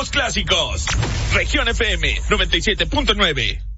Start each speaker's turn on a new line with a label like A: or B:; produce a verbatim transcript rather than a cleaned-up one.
A: nuevos clásicos. Región F M noventa y siete punto nueve.